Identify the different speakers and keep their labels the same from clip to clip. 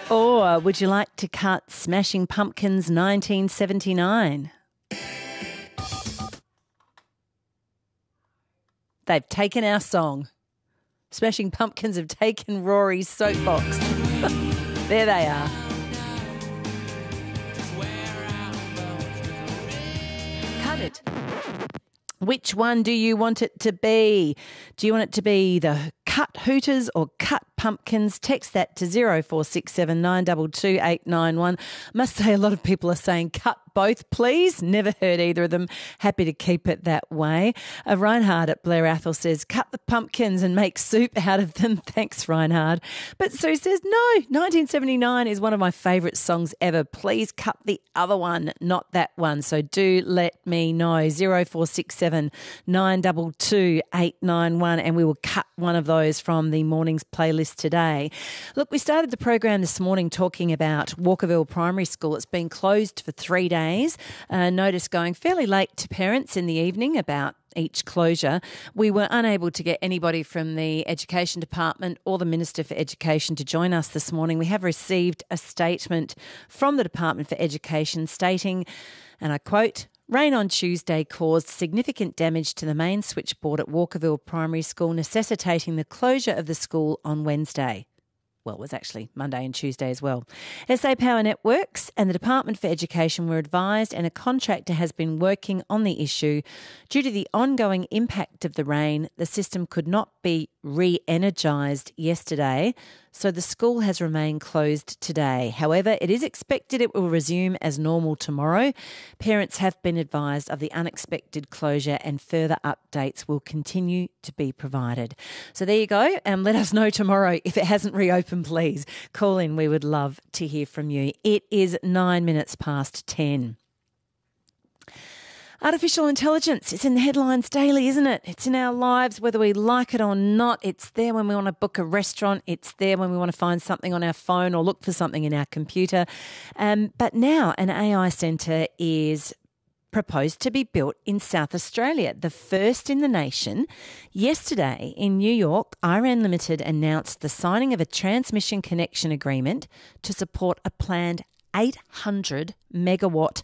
Speaker 1: Or would you like to cut Smashing Pumpkins 1979? They've taken our song. Smashing Pumpkins have taken Rory's soapbox. There they are. Cut it. Which one do you want it to be? Do you want it to be the Cut Hooters or Cut Pumpkins? Text that to 0467 922 891. Must say a lot of people are saying cut both, please. Never heard either of them. Happy to keep it that way. Reinhard at Blair Athol says, cut the pumpkins and make soup out of them. Thanks, Reinhard. But Sue says, no, 1979 is one of my favourite songs ever. Please cut the other one, not that one. So do let me know. 0467 922 891 and we will cut one of those from the morning's playlist today. Look, we started the program this morning talking about Walkerville Primary School. It's been closed for 3 days. Notice going fairly late to parents in the evening about each closure. We were unable to get anybody from the Education Department or the Minister for Education to join us this morning. We have received a statement from the Department for Education stating, and I quote, rain on Tuesday caused significant damage to the main switchboard at Walkerville Primary School, necessitating the closure of the school on Wednesday. Well, it was actually Monday and Tuesday as well. SA Power Networks and the Department for Education were advised, and a contractor has been working on the issue. Due to the ongoing impact of the rain, the system could not be re-energised yesterday, so the school has remained closed today. However, it is expected it will resume as normal tomorrow. Parents have been advised of the unexpected closure and further updates will continue to be provided. So there you go. Let us know tomorrow if it hasn't reopened, please. Call in. We would love to hear from you. It is 9 minutes past 10. Artificial intelligence, it's in the headlines daily, isn't it? It's in our lives, whether we like it or not. It's there when we want to book a restaurant. It's there when we want to find something on our phone or look for something in our computer. But now an AI centre is proposed to be built in South Australia, the first in the nation. Yesterday in New York, Iran Limited announced the signing of a transmission connection agreement to support a planned 800 megawatt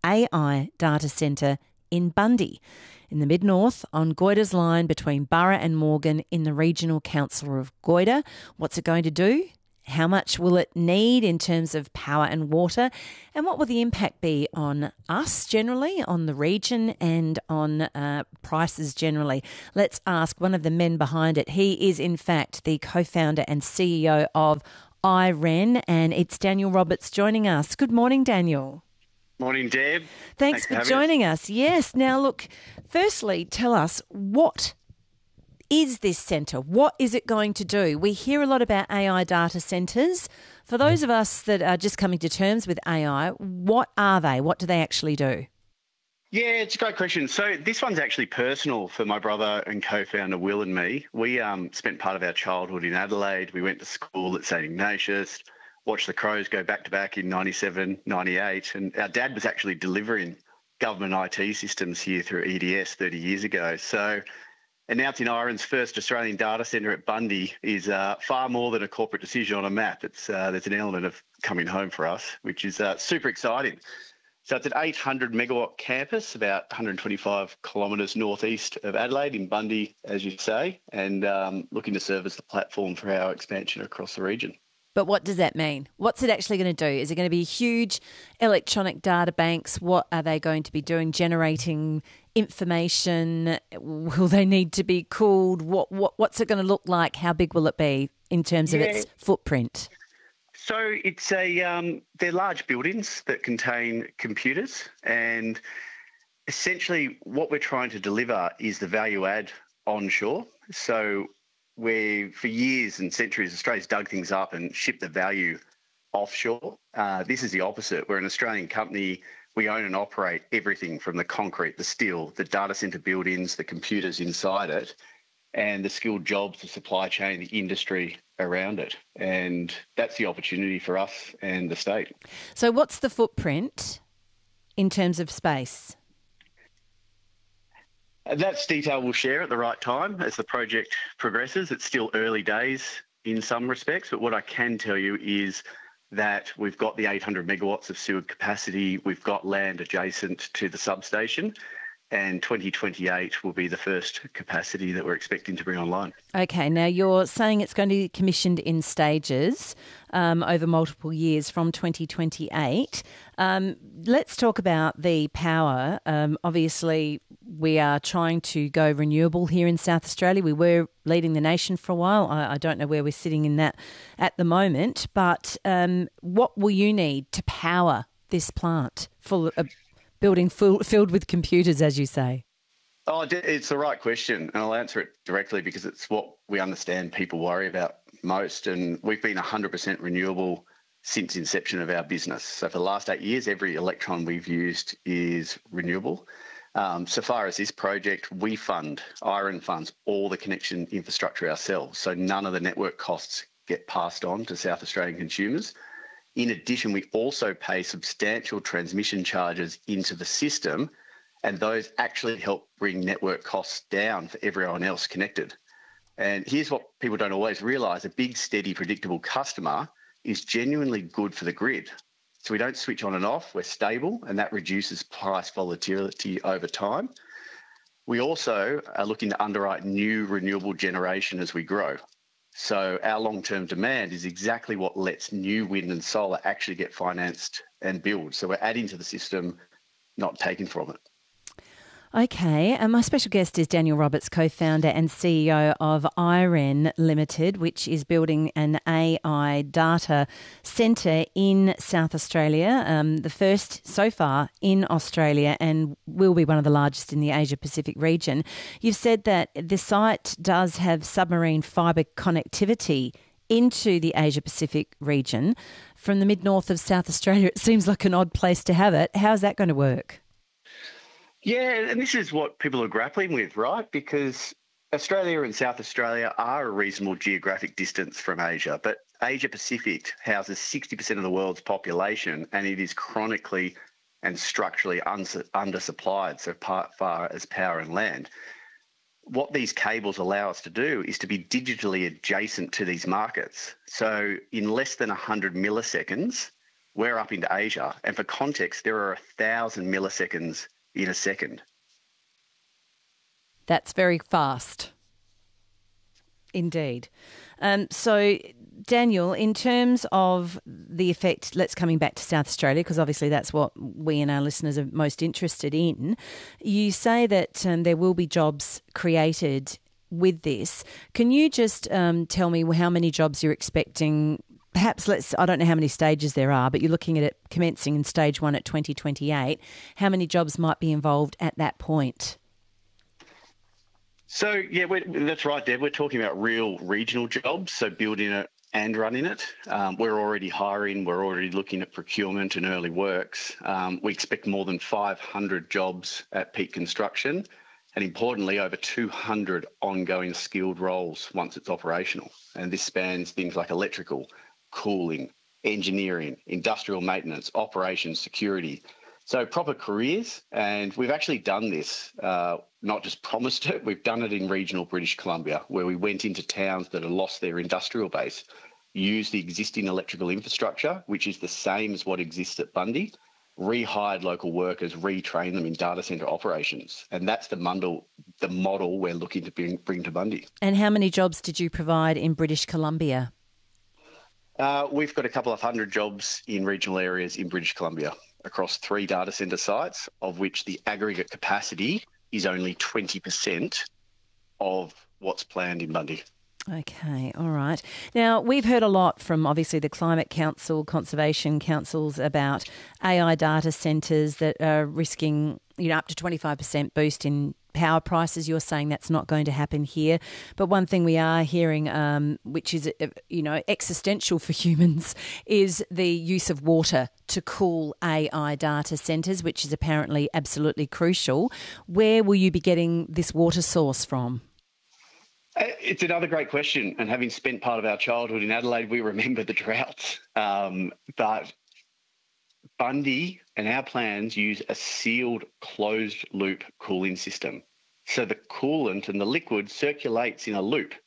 Speaker 1: AI data centre in Bundy, in the mid-north, on Goyder's line between Burra and Morgan in the Regional Council of Goyder. What's it going to do? How much will it need in terms of power and water? And what will the impact be on us generally, on the region and on prices generally? Let's ask one of the men behind it. He is, in fact, the co-founder and CEO of IREN, and it's Daniel Roberts joining us. Good morning, Daniel.
Speaker 2: Morning, Deb.
Speaker 1: Thanks for joining us. Yes. Now, look, firstly, tell us, what is this centre? What is it going to do? We hear a lot about AI data centres. For those of us that are just coming to terms with AI, what are they? What do they actually do?
Speaker 2: Yeah, it's a great question. So this one's actually personal for my brother and co-founder Will and me. We spent part of our childhood in Adelaide. We went to school at St Ignatius, watched the Crows go back-to-back in 97, 98, and our dad was actually delivering government IT systems here through EDS 30 years ago. So announcing IREN's first Australian data centre at Bundy is far more than a corporate decision on a map. There's an element of coming home for us, which is super exciting. So it's an 800 megawatt campus, about 125 kilometres northeast of Adelaide in Bundy, as you say, and looking to serve as the platform for our expansion across the region.
Speaker 1: But what does that mean? What's it actually going to do? Is it going to be huge electronic data banks? What are they going to be doing? Generating information? Will they need to be cooled? What's it going to look like? How big will it be in terms of its footprint?
Speaker 2: So it's they're large buildings that contain computers, and essentially what we're trying to deliver is the value add onshore. So for years and centuries, Australia's dug things up and shipped the value offshore. This is the opposite. We're an Australian company. We own and operate everything from the concrete, the steel, the data centre buildings, the computers inside it, and the skilled jobs, the supply chain, the industry around it. And that's the opportunity for us and the state.
Speaker 1: So what's the footprint in terms of space?
Speaker 2: That's detail we'll share at the right time as the project progresses. It's still early days in some respects, but what I can tell you is that we've got the 800 megawatts of sewer capacity, we've got land adjacent to the substation, and 2028 will be the first capacity that we're expecting to bring online.
Speaker 1: Okay, now you're saying it's going to be commissioned in stages over multiple years from 2028. Let's talk about the power. Obviously, we are trying to go renewable here in South Australia. We were leading the nation for a while. I don't know where we're sitting in that at the moment, but what will you need to power this plant full building filled with computers, as you say?
Speaker 2: Oh, it's the right question, and I'll answer it directly because it's what we understand people worry about most. And we've been 100% renewable since inception of our business. So for the last 8 years, every electron we've used is renewable. So far as this project, we fund, IREN funds all the connection infrastructure ourselves. So none of the network costs get passed on to South Australian consumers. In addition, we also pay substantial transmission charges into the system, and those actually help bring network costs down for everyone else connected. And here's what people don't always realise: a big, steady, predictable customer is genuinely good for the grid. So we don't switch on and off, we're stable, and that reduces price volatility over time. We also are looking to underwrite new renewable generation as we grow. So our long-term demand is exactly what lets new wind and solar actually get financed and build. So we're adding to the system, not taking from it.
Speaker 1: Okay, and my special guest is Daniel Roberts, co-founder and CEO of IREN Limited, which is building an AI data centre in South Australia, the first so far in Australia, and will be one of the largest in the Asia-Pacific region. You've said that the site does have submarine fibre connectivity into the Asia-Pacific region. From the mid-north of South Australia, it seems like an odd place to have it. How's that going to work?
Speaker 2: Yeah, and this is what people are grappling with, right? Because Australia and South Australia are a reasonable geographic distance from Asia, but Asia Pacific houses 60% of the world's population, and it is chronically and structurally undersupplied so far as power and land. What these cables allow us to do is to be digitally adjacent to these markets. So in less than 100 milliseconds, we're up into Asia. And for context, there are 1,000 milliseconds in a second.
Speaker 1: That's very fast. Indeed. So, Daniel, in terms of the effect, let's coming back to South Australia, because obviously that's what we and our listeners are most interested in. You say that there will be jobs created with this. Can you just tell me how many jobs you're expecting? Perhaps I don't know how many stages there are, but you're looking at it commencing in stage 1 at 2028. How many jobs might be involved at that point?
Speaker 2: So, yeah, that's right, Deb. We're talking about real regional jobs, so building it and running it. We're already hiring. We're already looking at procurement and early works. We expect more than 500 jobs at peak construction, and importantly, over 200 ongoing skilled roles once it's operational. And this spans things like electrical, cooling, engineering, industrial maintenance, operations, security. So proper careers. And we've actually done this, not just promised it, we've done it in regional British Columbia, where we went into towns that had lost their industrial base, used the existing electrical infrastructure, which is the same as what exists at Bundy, rehired local workers, retrained them in data centre operations. And that's the model we're looking to bring to Bundy.
Speaker 1: And how many jobs did you provide in British Columbia?
Speaker 2: We've got a couple of hundred jobs in regional areas in British Columbia across 3 data centre sites, of which the aggregate capacity is only 20% of what's planned in Bundy.
Speaker 1: Okay, all right. Now, we've heard a lot from obviously the Climate Council, Conservation Councils about AI data centres that are risking, up to 25% boost in power prices. You're saying that's not going to happen here. But one thing we are hearing, which is, existential for humans, is the use of water to cool AI data centres, which is apparently absolutely crucial. Where will you be getting this water source from?
Speaker 2: It's another great question. And having spent part of our childhood in Adelaide, we remember the droughts. But Bundy and our plans use a sealed closed loop cooling system. So the coolant and the liquid circulates in a loop.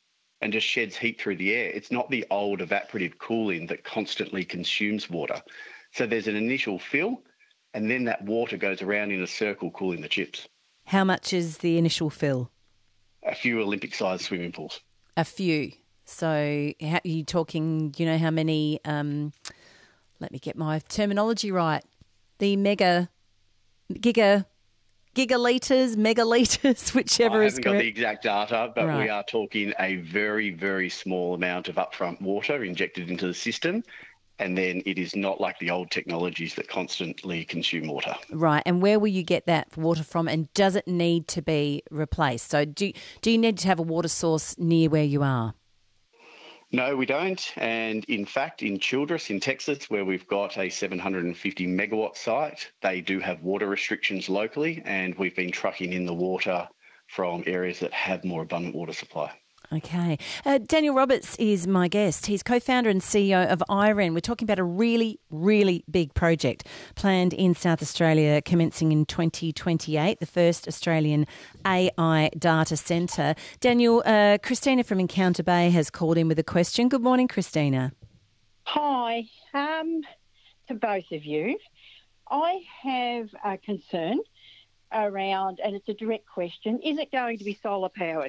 Speaker 2: and just sheds heat through the air. It's not the old evaporative cooling that constantly consumes water. So there's an initial fill, and then that water goes around in a circle cooling the chips.
Speaker 1: How much is the initial fill?
Speaker 2: A few Olympic-sized swimming pools.
Speaker 1: A few. So are you talking, you know, how many, let me get my terminology right, the gigalitres, megalitres, whichever is correct.
Speaker 2: I haven't got the exact data, but
Speaker 1: Right.
Speaker 2: we are talking a very, very small amount of upfront water injected into the system. And then it is not like the old technologies that constantly consume water.
Speaker 1: Right. And where will you get that water from, and does it need to be replaced? So do you need to have a water source near where you are?
Speaker 2: No, we don't. And in fact, in Childress in Texas, where we've got a 750 megawatt site, they do have water restrictions locally, and we've been trucking in the water from areas that have more abundant water supply.
Speaker 1: Okay. Daniel Roberts is my guest. He's co-founder and CEO of IREN. We're talking about a really, really big project planned in South Australia commencing in 2028, the first Australian AI data centre. Daniel, Christina from Encounter Bay has called in with a question. Good morning, Christina.
Speaker 3: Hi, to both of you. I have a concern around, and it's a direct question, is it going to be solar powered?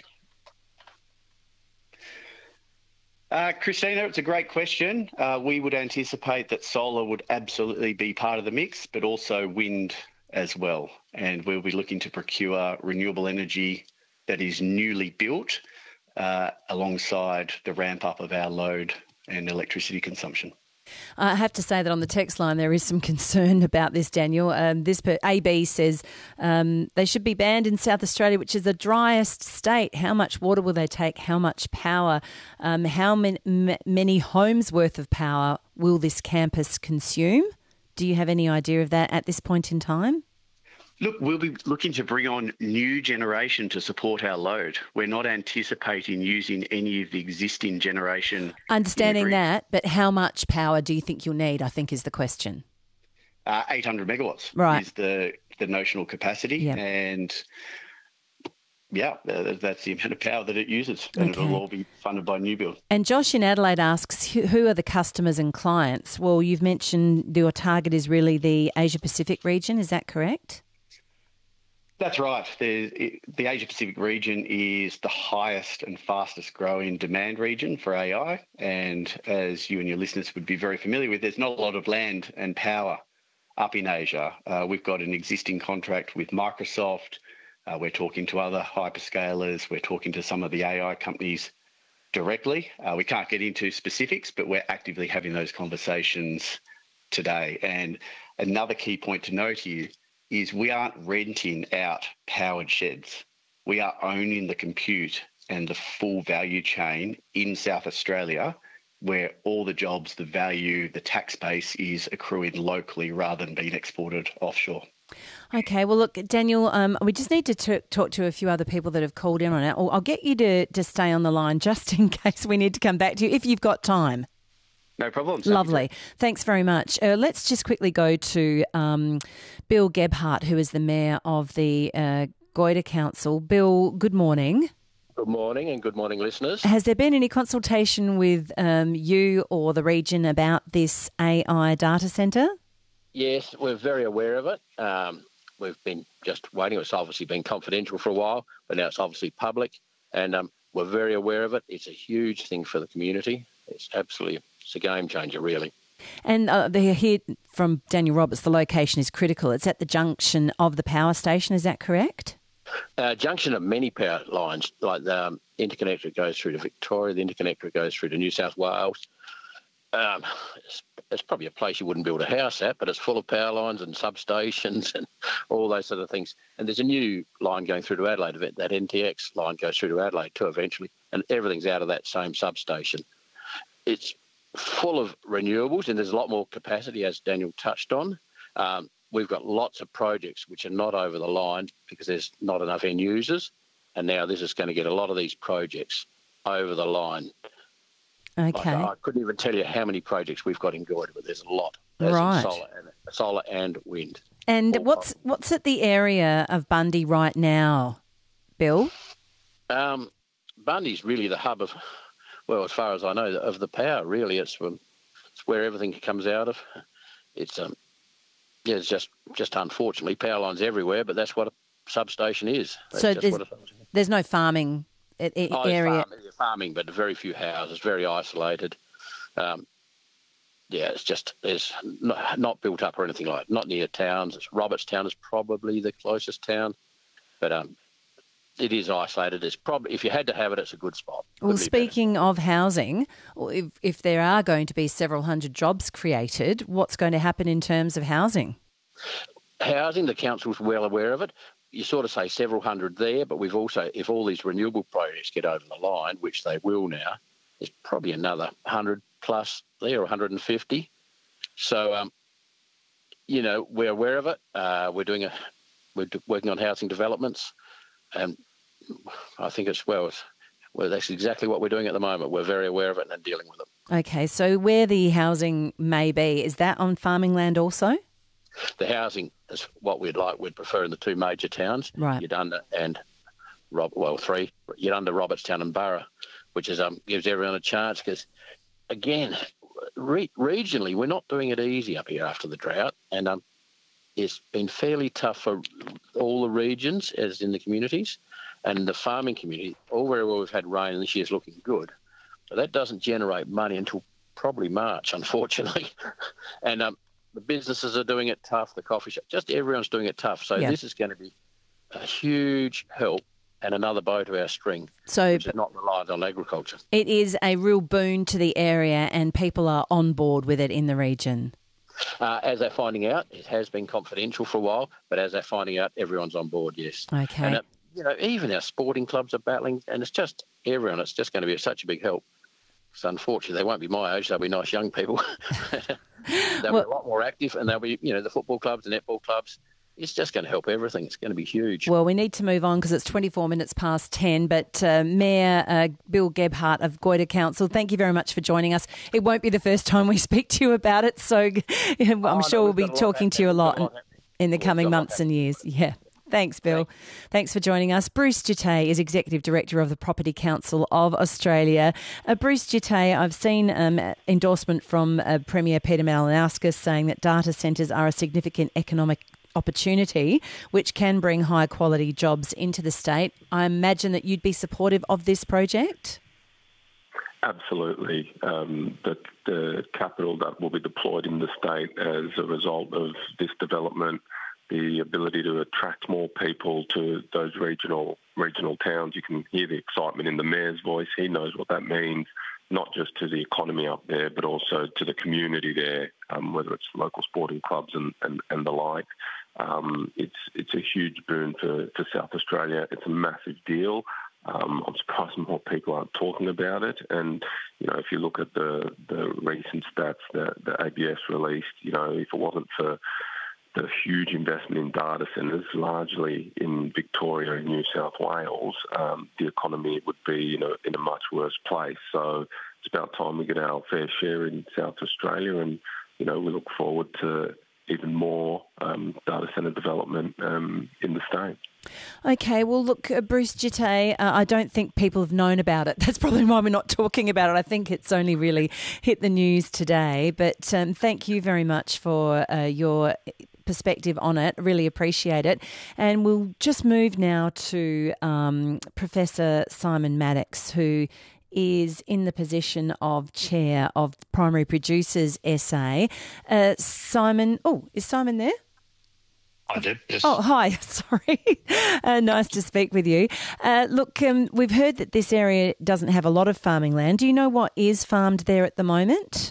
Speaker 2: Christina, it's a great question. We would anticipate that solar would absolutely be part of the mix, but also wind as well. And we'll be looking to procure renewable energy that is newly built alongside the ramp up of our load and electricity consumption.
Speaker 1: I have to say that on the text line there is some concern about this, Daniel. AB says they should be banned in South Australia, which is the driest state. How much water will they take? How much power? How many homes worth of power will this campus consume? Do you have any idea of that at this point in time?
Speaker 2: Look, we'll be looking to bring on new generation to support our load. We're not anticipating using any of the existing generation.
Speaker 1: Understanding that, but how much power do you think you'll need, I think is the question.
Speaker 2: 800 megawatts
Speaker 1: Right.
Speaker 2: is the notional capacity.
Speaker 1: Yep.
Speaker 2: And that's the amount of power that it uses. And
Speaker 1: Okay.
Speaker 2: it'll all be funded by new build.
Speaker 1: And Josh in Adelaide asks, who are the customers and clients? Well, you've mentioned your target is really the Asia-Pacific region. Is that correct?
Speaker 2: That's right. The Asia Pacific region is the highest and fastest growing demand region for AI. And as you and your listeners would be very familiar with, there's not a lot of land and power up in Asia. We've got an existing contract with Microsoft. We're talking to other hyperscalers. We're talking to some of the AI companies directly. We can't get into specifics, but we're actively having those conversations today. And another key point to note here is we aren't renting out powered sheds. We are owning the compute and the full value chain in South Australia, where all the jobs, the value, the tax base is accruing locally rather than being exported offshore.
Speaker 1: Okay, well, look, Daniel, we just need to talk to a few other people that have called in on it. I'll get you to stay on the line just in case we need to come back to you, if you've got time.
Speaker 2: No problem.
Speaker 1: Lovely. Thanks very much. Let's just quickly go to Bill Gebhardt, who is the Mayor of the Goyder Council. Bill, good morning.
Speaker 4: Good morning, and good morning, listeners.
Speaker 1: Has there been any consultation with you or the region about this AI data centre?
Speaker 4: Yes, we're very aware of it. We've been just waiting. It's obviously been confidential for a while, but now it's obviously public, and we're very aware of it. It's a huge thing for the community. It's a game changer, really.
Speaker 1: And they hear from Daniel Roberts, the location is critical. It's at the junction of the power station, is that correct?
Speaker 4: Junction of many power lines, like the interconnector goes through to Victoria, the interconnector goes through to New South Wales. It's probably a place you wouldn't build a house at, but it's full of power lines and substations and all those sort of things. And there's a new line going through to Adelaide. That NTX line goes through to Adelaide too eventually, and everything's out of that same substation. It's full of renewables, and there's a lot more capacity, as Daniel touched on. We've got lots of projects which are not over the line because there's not enough end users, and now this is going to get a lot of these projects over the line.
Speaker 1: Okay.
Speaker 4: I couldn't even tell you how many projects we've got in Goyder, but there's a lot.
Speaker 1: Right.
Speaker 4: Solar and wind.
Speaker 1: And what's at the area of Bundy right now, Bill?
Speaker 4: Bundy's really the hub of well, as far as I know, of the power. Really, it's where everything comes out of. It's it's just unfortunately power lines everywhere, but that's what a substation is.
Speaker 1: There's no farming area.
Speaker 4: Farming, but very few houses, very isolated. It's not built up or anything like that. Not near towns. Robertstown is probably the closest town, but it is isolated. It's probably, if you had to have it, it's a good spot.
Speaker 1: Well, speaking of housing, if there are going to be several hundred jobs created, what's going to happen in terms of housing?
Speaker 4: Housing, the council's well aware of it. You sort of say several hundred there, but we've also, if all these renewable projects get over the line, which they will now, there's probably another 100 plus there, or 150. So, we're aware of it. We're working on housing developments, and I think that's exactly what we're doing at the moment. We're very aware of it and dealing with it. Okay,
Speaker 1: so where the housing may be, is that on farming land also?
Speaker 4: The housing is what we'd prefer in the two major towns,
Speaker 1: right?
Speaker 4: Yadunda and three, Yadunda, Robertstown and Burra, which is gives everyone a chance because, again, regionally we're not doing it easy up here after the drought, and it's been fairly tough for all the regions, as in the communities, and the farming community. All very well we've had rain and this year's looking good, but that doesn't generate money until probably March, unfortunately, and the businesses are doing it tough, the coffee shop, just everyone's doing it tough. So This is going to be a huge help and another bow to our string, which is not reliant on agriculture. It
Speaker 1: is a real boon to the area and people are on board with it in the region.
Speaker 4: As they're finding out, it has been confidential for a while, but as they're finding out, everyone's on board, yes.
Speaker 1: Okay.
Speaker 4: And, even our sporting clubs are battling, and it's just everyone. It's just going to be such a big help. So unfortunately, they won't be my age. They'll be nice young people. They'll be a lot more active, and they'll be, the football clubs, the netball clubs. It's just going to help everything. It's going to be huge.
Speaker 1: Well, we need to move on because it's 24 minutes past 10. But Mayor Bill Gebhardt of Goyder Council, thank you very much for joining us. It won't be the first time we speak to you about it, so I'm sure we'll be talking to you a lot in the coming months and years. Yeah. Thanks, Bill. Thanks for joining us. Bruce Gitay is Executive Director of the Property Council of Australia. Bruce Gitay, I've seen endorsement from Premier Peter Malinauskas saying that data centres are a significant economic opportunity which can bring high quality jobs into the state. I imagine that you'd be supportive of this project?
Speaker 5: Absolutely. The capital that will be deployed in the state as a result of this development, the ability to attract more people to those regional towns. You can hear the excitement in the Mayor's voice. He knows what that means, not just to the economy up there, but also to the community there, whether it's local sporting clubs and the like. It's a huge boon for South Australia. It's a massive deal. I'm surprised more people aren't talking about it. And, if you look at the recent stats that the ABS released, if it wasn't for the huge investment in data centres, largely in Victoria and New South Wales, the economy would be in a much worse place. So it's about time we get our fair share in South Australia, and we look forward to even more data centre development in the state.
Speaker 1: Okay, well, look, Bruce Gitay, I don't think people have known about it. That's probably why we're not talking about it. I think it's only really hit the news today. But thank you very much for your perspective on it. Really appreciate it. And we'll just move now to Professor Simon Maddox, who is in the position of chair of Primary Producers SA. Simon, is Simon there?
Speaker 6: I did, yes.
Speaker 1: Oh, hi. Sorry. Nice to speak with you. Look, we've heard that this area doesn't have a lot of farming land. Do you know what is farmed there at the moment?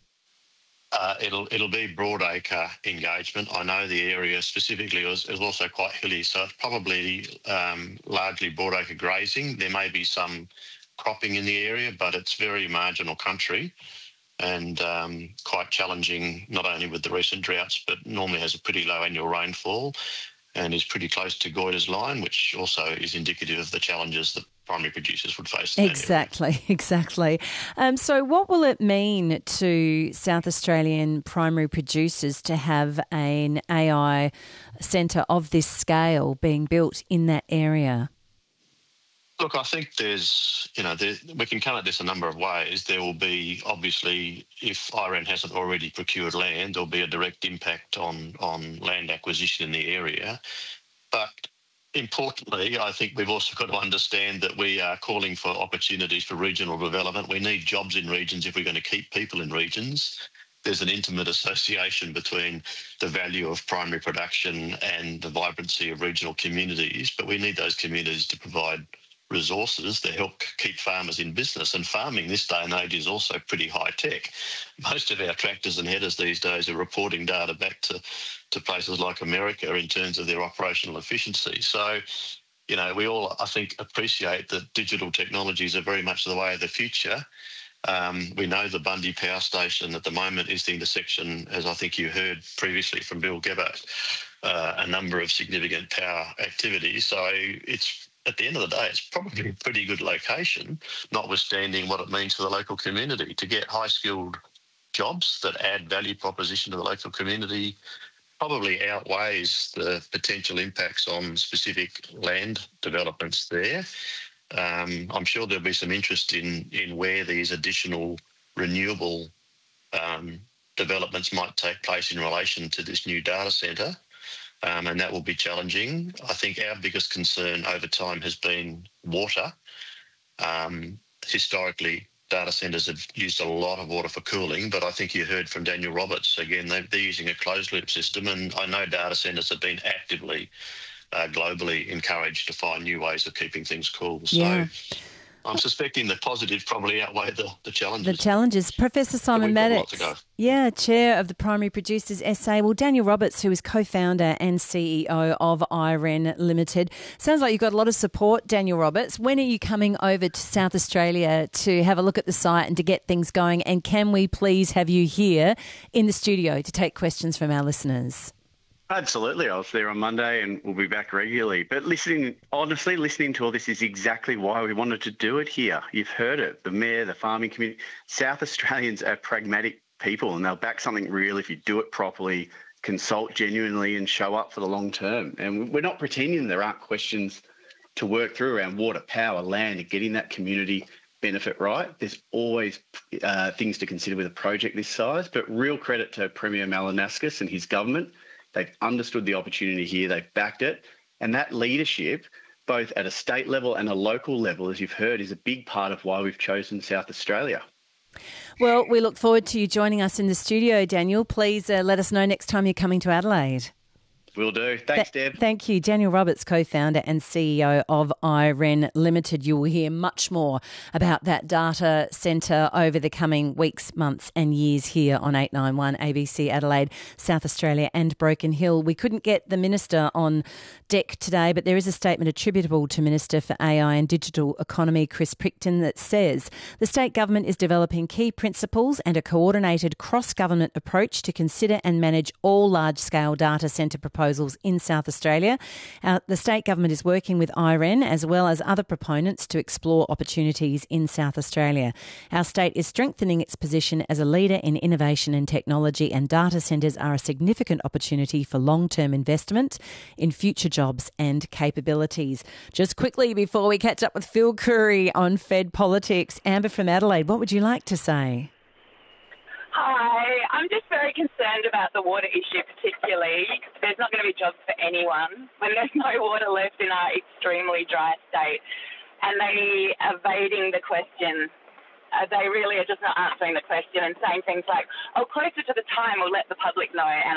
Speaker 6: It'll be broadacre engagement. I know the area specifically is also quite hilly, so it's probably largely broadacre grazing. There may be some cropping in the area, but it's very marginal country and quite challenging, not only with the recent droughts, but normally has a pretty low annual rainfall and is pretty close to Goyder's line, which also is indicative of the challenges that primary producers would face.
Speaker 1: Exactly. So what will it mean to South Australian primary producers to have an AI centre of this scale being built in that area?
Speaker 6: Look, I think we can come at this a number of ways. There will be, obviously, if IREN hasn't already procured land, there'll be a direct impact on land acquisition in the area. But importantly, I think we've also got to understand that we are calling for opportunities for regional development. We need jobs in regions if we're going to keep people in regions. There's an intimate association between the value of primary production and the vibrancy of regional communities, but we need those communities to provide resources that help keep farmers in business. And farming this day and age is also pretty high tech. Most of our tractors and headers these days are reporting data back to places like America in terms of their operational efficiency. So, we all, I think, appreciate that digital technologies are very much the way of the future. We know the Bundy Power Station at the moment is the intersection, as I think you heard previously from Bill Gebhardt, a number of significant power activities. So it's, at the end of the day, it's probably a pretty good location, notwithstanding what it means for the local community. To get high-skilled jobs that add value proposition to the local community probably outweighs the potential impacts on specific land developments there. I'm sure there'll be some interest in where these additional renewable developments might take place in relation to this new data centre. And that will be challenging. I think our biggest concern over time has been water. Historically, data centres have used a lot of water for cooling, but I think you heard from Daniel Roberts, again, they're using a closed-loop system, and I know data centres have been actively, globally encouraged to find new ways of keeping things cool.
Speaker 1: Yeah.
Speaker 6: So I'm suspecting the positives probably outweigh the challenges.
Speaker 1: The challenges. Professor Simon Maddox, chair of the Primary Producers SA. Well, Daniel Roberts, who is co-founder and CEO of IREN Limited. Sounds like you've got a lot of support, Daniel Roberts. When are you coming over to South Australia to have a look at the site and to get things going? And can we please have you here in the studio to take questions from our listeners?
Speaker 2: Absolutely. I was there on Monday and we'll be back regularly. But listening to all this is exactly why we wanted to do it here. You've heard it. The mayor, the farming community. South Australians are pragmatic people and they'll back something real if you do it properly, consult genuinely and show up for the long term. And we're not pretending there aren't questions to work through around water, power, land and getting that community benefit right. There's always things to consider with a project this size, but real credit to Premier Malinauskas and his government. They've understood the opportunity here, they've backed it, and that leadership, both at a state level and a local level, as you've heard, is a big part of why we've chosen South Australia.
Speaker 1: Well, we look forward to you joining us in the studio, Daniel. Please let us know next time you're coming to Adelaide.
Speaker 2: Will do. Thanks, Deb.
Speaker 1: Thank you. Daniel Roberts, co-founder and CEO of IREN Limited. You will hear much more about that data centre over the coming weeks, months and years here on 891 ABC Adelaide, South Australia and Broken Hill. We couldn't get the Minister on deck today, but there is a statement attributable to Minister for AI and Digital Economy, Chris Prickton, that says the state government is developing key principles and a coordinated cross-government approach to consider and manage all large-scale data centre proposals in South Australia. The state government is working with IREN as well as other proponents to explore opportunities in South Australia. Our state is strengthening its position as a leader in innovation and technology, and data centres are a significant opportunity for long-term investment in future jobs and capabilities. Just quickly before we catch up with Phil Curry on Fed Politics, Amber from Adelaide, what would you like to say?
Speaker 7: Hi, I'm just very concerned about the water issue particularly. There's not going to be jobs for anyone when there's no water left in our extremely dry state. And they are evading the question. They really are just not answering the question and saying things like, oh, closer to the time we'll let the public know. And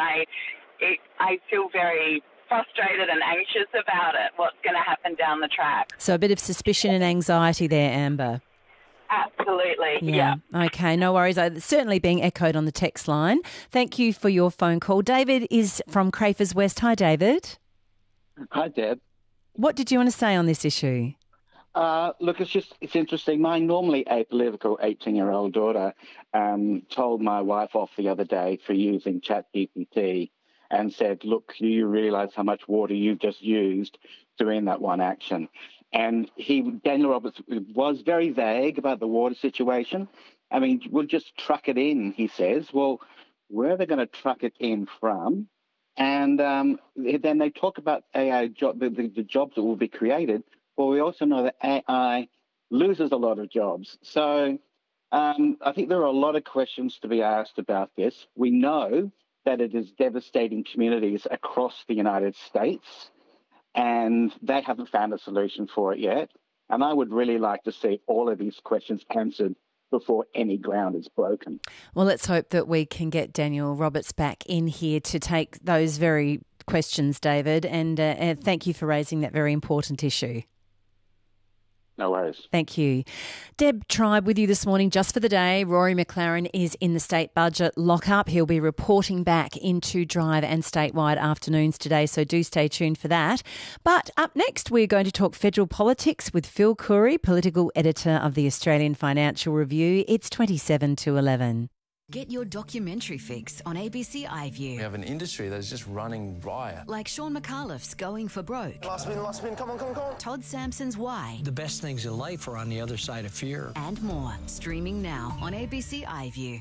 Speaker 7: I feel very frustrated and anxious about it, what's going to happen down the track.
Speaker 1: So a bit of suspicion and anxiety there, Amber.
Speaker 7: Absolutely, yeah.
Speaker 1: Okay, no worries. It's certainly being echoed on the text line. Thank you for your phone call. David is from Crafers West. Hi, David.
Speaker 8: Hi, Deb.
Speaker 1: What did you want to say on this issue?
Speaker 8: Look, it's interesting. My normally apolitical 18-year-old daughter told my wife off the other day for using ChatGPT and said, look, do you realise how much water you've just used doing that one action? And Daniel Roberts was very vague about the water situation. I mean, we'll just truck it in, he says. Well, where are they going to truck it in from? And then they talk about AI the jobs that will be created. But we also know that AI loses a lot of jobs. So I think there are a lot of questions to be asked about this. We know that it is devastating communities across the United States, and they haven't found a solution for it yet. And I would really like to see all of these questions answered before any ground is broken.
Speaker 1: Well, let's hope that we can get Daniel Roberts back in here to take those very questions, David, and thank you for raising that very important issue.
Speaker 8: No worries.
Speaker 1: Thank you. Deb Tribe with you this morning just for the day. Rory McLaren is in the state budget lockup. He'll be reporting back into Drive and statewide afternoons today, so do stay tuned for that. But up next, we're going to talk federal politics with Phil Curry, political editor of the Australian Financial Review. It's 27 to 11.
Speaker 9: Get your documentary fix on ABC iView.
Speaker 10: We have an industry that's just running riot.
Speaker 9: Like Sean McAuliffe's Going for Broke.
Speaker 10: Last spin, come on.
Speaker 9: Todd Sampson's Why.
Speaker 11: The best things in life are on the other side of fear.
Speaker 9: And more. Streaming now on ABC iView.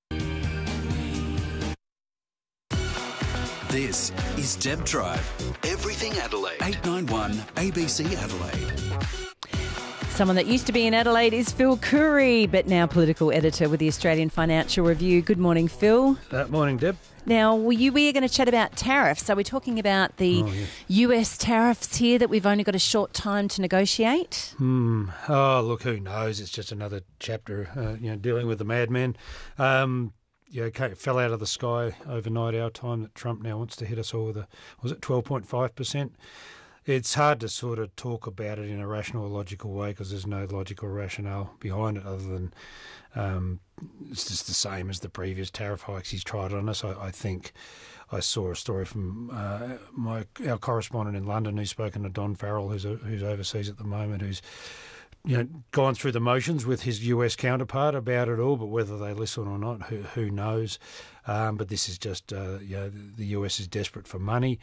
Speaker 12: This is Deb Tribe. Everything Adelaide. 891 ABC Adelaide.
Speaker 1: Someone that used to be in Adelaide is Phil Curry, but now political editor with the Australian Financial Review. Good morning, Phil.
Speaker 13: Morning, Deb.
Speaker 1: Now, we are going to chat about tariffs. So we're talking about the US tariffs here that we've only got a short time to negotiate.
Speaker 13: Oh, look, who knows? It's just another chapter, dealing with the madman. It fell out of the sky overnight our time that Trump now wants to hit us all with 12.5%? It's hard to sort of talk about it in a rational or logical way because there's no logical rationale behind it other than it's just the same as the previous tariff hikes he's tried on us. I think I saw a story from our correspondent in London who's spoken to Don Farrell, who's overseas at the moment, who's gone through the motions with his US counterpart about it all, but whether they listen or not, who knows? But this is just, the US is desperate for money,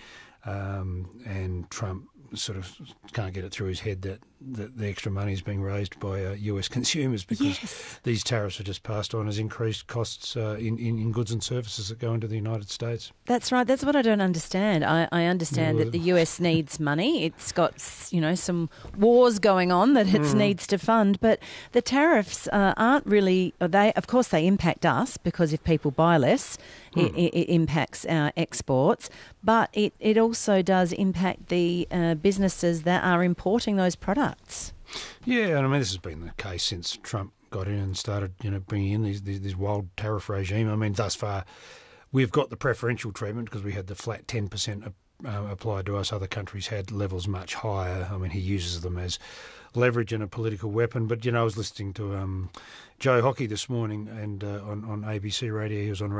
Speaker 13: and Trump sort of can't get it through his head that the extra money is being raised by US consumers because these tariffs are just passed on as increased costs in goods and services that go into the United States.
Speaker 1: That's right. That's what I don't understand. I understand that the US needs money. It's got, some wars going on that it needs to fund, but the tariffs aren't really, of course they impact us because if people buy less, it impacts our exports, but it also does impact the businesses that are importing those products.
Speaker 13: Yeah, and I mean, this has been the case since Trump got in and started, bringing in these wild tariff regime. I mean, thus far, we've got the preferential treatment because we had the flat 10% applied to us. Other countries had levels much higher. I mean, he uses them as leverage and a political weapon. But, I was listening to Joe Hockey this morning and on ABC Radio. He was on